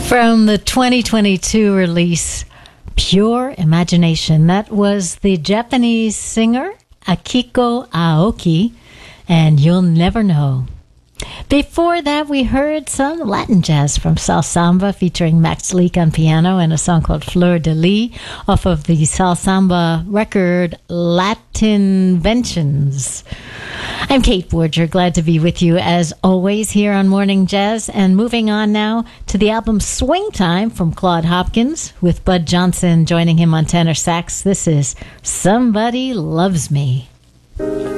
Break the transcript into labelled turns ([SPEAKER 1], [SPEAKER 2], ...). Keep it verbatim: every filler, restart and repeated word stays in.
[SPEAKER 1] From the twenty twenty-two release, Pure Imagination. That was the Japanese singer Akiko Aoki, and You'll Never Know. Before that, we heard some Latin jazz from Sal Samba featuring Max Leak on piano and a song called Fleur de Lis off of the Sal Samba record Latinventions. I'm Kate Borger, glad to be with you as always here on Morning Jazz, and moving on now to the album Swing Time from Claude Hopkins with Bud Johnson joining him on tenor sax. This is Somebody Loves Me.